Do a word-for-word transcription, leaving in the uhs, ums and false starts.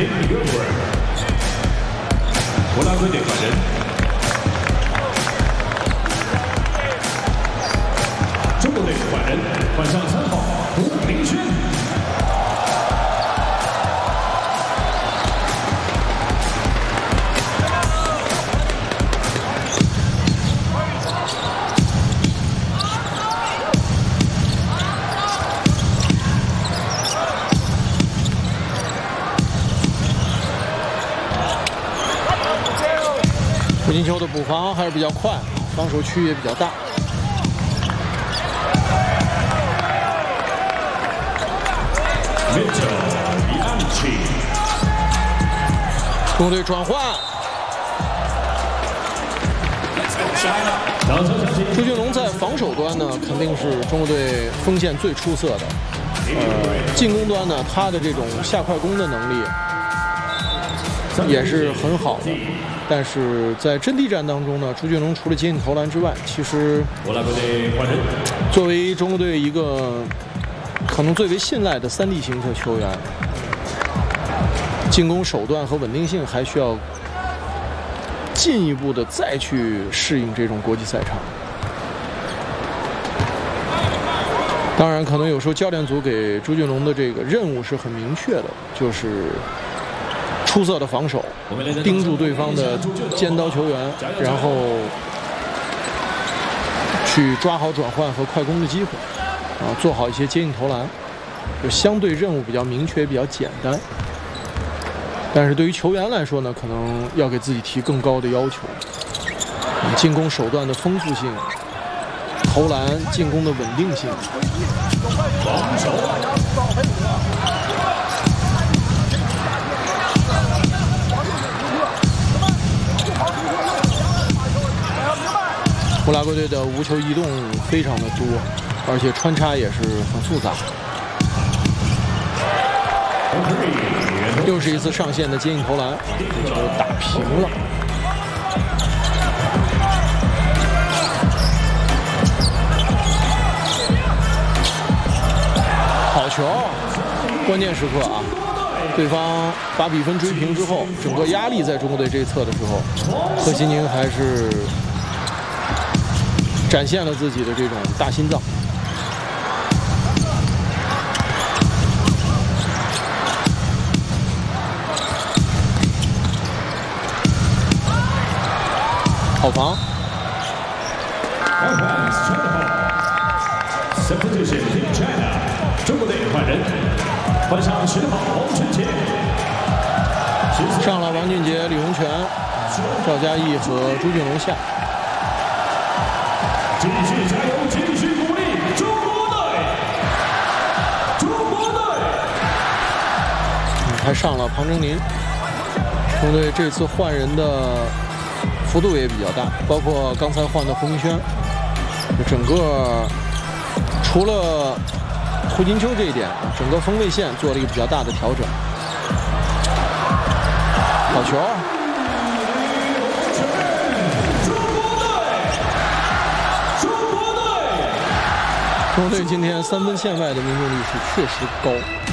国拉队队换人，中国队换人，换上三号胡明轩。 胡金秋的补防还是比较快，防守区也比较大。中国队转换，朱俊龙在防守端呢，肯定是中国队锋线最出色的。呃，进攻端呢，他的这种下快攻的能力也是很好的。 但是在阵地战当中呢，朱俊龙除了接应投篮之外，其实作为中国队一个可能最为信赖的三 D 型的球员，进攻手段和稳定性还需要进一步的再去适应这种国际赛场。当然，可能有时候教练组给朱俊龙的这个任务是很明确的，就是。 出色的防守，盯住对方的尖刀球员，然后去抓好转换和快攻的机会，啊，做好一些接应投篮，就相对任务比较明确，比较简单。但是对于球员来说呢，可能要给自己提更高的要求，进攻手段的丰富性，投篮进攻的稳定性。防守。 乌拉圭队的无球移动非常的多，而且穿插也是很复杂。又是一次上线的接应投篮，这球打平了。好球！关键时刻啊，对方把比分追平之后，整个压力在中国队这一侧的时候，贺西宁还是。 展现了自己的这种大心脏。好防。 中国队换人，换上十号王俊杰。 上了王俊杰、李洪权、赵嘉译和朱俊龙下。 继续加油，继续鼓励中国队！中国队！ 还上了庞征林。中国队这次换人的幅度也比较大，包括刚才换的胡明轩，整个除了胡金秋这一点，整个锋卫线做了一个比较大的调整。好球！ 中国队今天三分线外的命中率是确实高。